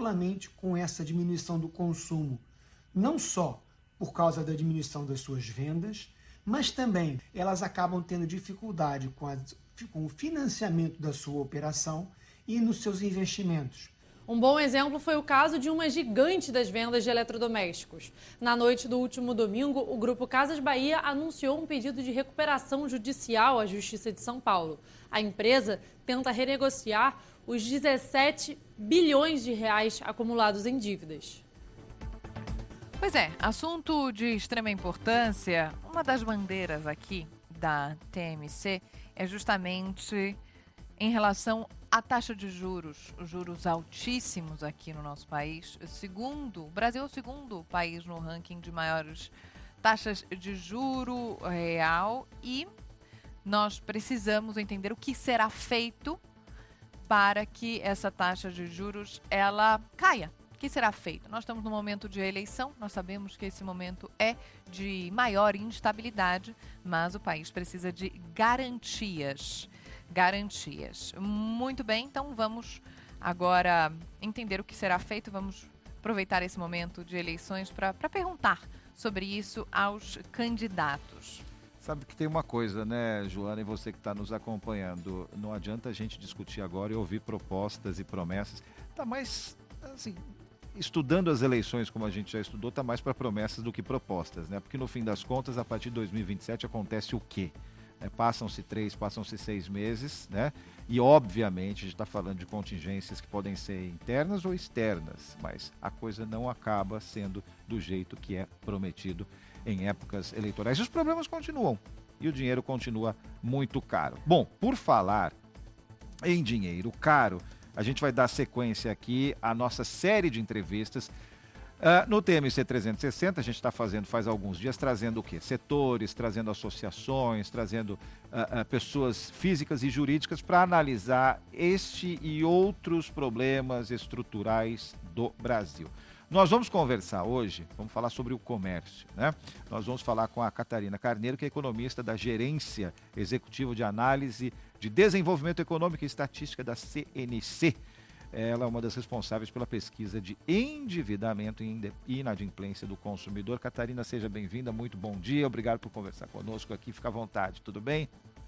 amplamente com essa diminuição do consumo, não só por causa da diminuição das suas vendas, mas também elas acabam tendo dificuldade com o financiamento da sua operação e nos seus investimentos. Um bom exemplo foi o caso de uma gigante das vendas de eletrodomésticos. Na noite do último domingo, o Grupo Casas Bahia anunciou um pedido de recuperação judicial à Justiça de São Paulo. A empresa tenta renegociar os 17 bilhões de reais acumulados em dívidas. Pois é, assunto de extrema importância. Uma das bandeiras aqui da TMC é justamente em relação à taxa de juros, juros altíssimos aqui no nosso país. O Brasil é o segundo país no ranking de maiores taxas de juro real e nós precisamos entender o que será feito para que essa taxa de juros ela caia. O que será feito? Nós estamos no momento de eleição, nós sabemos que esse momento é de maior instabilidade, mas o país precisa de garantias. Muito bem, então vamos agora entender o que será feito. Vamos aproveitar esse momento de eleições para perguntar sobre isso aos candidatos. Sabe que tem uma coisa, né, Joana, e você que está nos acompanhando, não adianta a gente discutir agora e ouvir propostas e promessas. Tá mais, assim, estudando as eleições como a gente já estudou, tá mais para promessas do que propostas, né? Porque no fim das contas, a partir de 2027 acontece o quê? Passam-se 3, passam-se 6 meses, né? E obviamente a gente está falando de contingências que podem ser internas ou externas, mas a coisa não acaba sendo do jeito que é prometido em épocas eleitorais. E os problemas continuam e o dinheiro continua muito caro. Bom, por falar em dinheiro caro, a gente vai dar sequência aqui à nossa série de entrevistas. No TMC 360, a gente está fazendo faz alguns dias, trazendo o quê? Setores, trazendo associações, trazendo pessoas físicas e jurídicas para analisar este e outros problemas estruturais do Brasil. Nós vamos conversar hoje, vamos falar sobre o comércio, né? Nós vamos falar com a Catarina Carneiro, que é economista da Gerência Executiva de Análise de Desenvolvimento Econômico e Estatística da CNC. Ela é uma das responsáveis pela pesquisa de endividamento e inadimplência do consumidor. Catarina, seja bem-vinda, muito bom dia, obrigado por conversar conosco aqui, fica à vontade, tudo bem?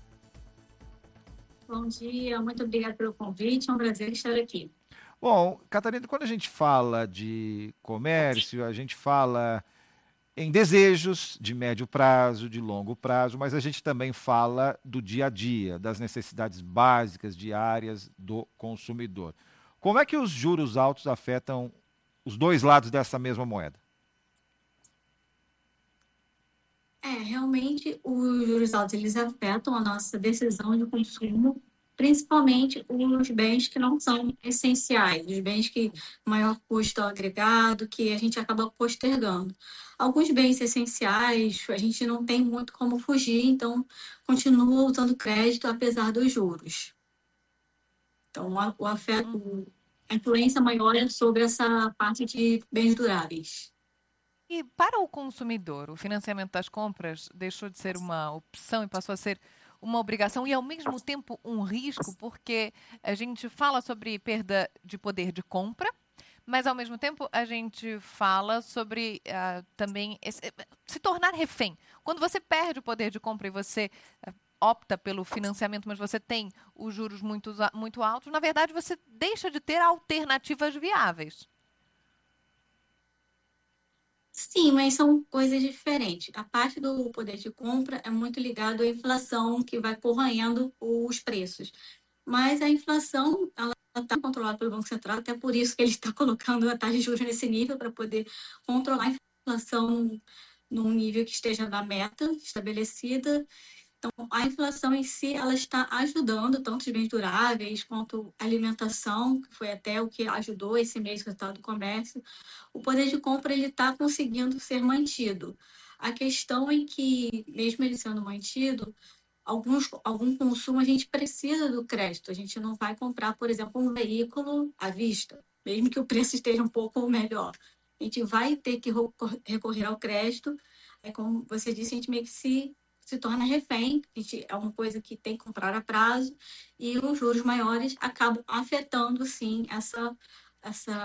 Bom dia, muito obrigada pelo convite, é um prazer estar aqui. Bom, Catarina, quando a gente fala de comércio, a gente fala em desejos de médio prazo, de longo prazo, mas a gente também fala do dia a dia, das necessidades básicas diárias do consumidor. Como é que os juros altos afetam os dois lados dessa mesma moeda? Realmente os juros altos eles afetam a nossa decisão de consumo, principalmente os bens que não são essenciais, os bens que maior custo agregado, que a gente acaba postergando. Alguns bens essenciais a gente não tem muito como fugir, então continua usando crédito apesar dos juros. Então o afeto, a influência maior é sobre essa parte de bens duráveis. E para o consumidor, o financiamento das compras deixou de ser uma opção e passou a ser uma obrigação e, ao mesmo tempo, um risco, porque a gente fala sobre perda de poder de compra, mas, ao mesmo tempo, a gente fala sobre também se tornar refém. Quando você perde o poder de compra e você opta pelo financiamento, mas você tem os juros muito altos, na verdade, você deixa de ter alternativas viáveis. Sim, mas são coisas diferentes. A parte do poder de compra é muito ligado à inflação que vai corroendo os preços. Mas a inflação, ela está controlada pelo Banco Central, até por isso que ele está colocando a taxa de juros nesse nível, para poder controlar a inflação num nível que esteja na meta estabelecida. Então, a inflação em si, ela está ajudando tanto os bens duráveis quanto a alimentação, que foi até o que ajudou esse mês o resultado do comércio. O poder de compra ele está conseguindo ser mantido. A questão é que, mesmo ele sendo mantido, algum consumo a gente precisa do crédito. A gente não vai comprar, por exemplo, um veículo à vista, mesmo que o preço esteja um pouco melhor. A gente vai ter que recorrer ao crédito. Como você disse, a gente meio que se torna refém, é uma coisa que tem que comprar a prazo, e os juros maiores acabam afetando, sim, essa